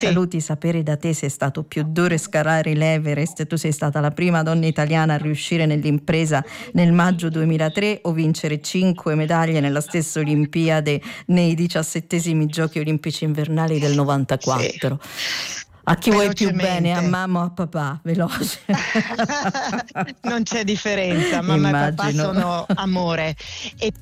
Sì. Saluti, sapere da te se è stato più duro scalare l'Everest. Tu sei stata la prima donna italiana a riuscire nell'impresa nel maggio 2003 o vincere 5 medaglie nella stessa Olimpiade nei 17esimi Giochi Olimpici Invernali del 94. Sì. A chi vuoi più Velocemente. bene, a mamma o a papà? Veloce. Non c'è differenza, mamma e papà Immagino. sono amore. E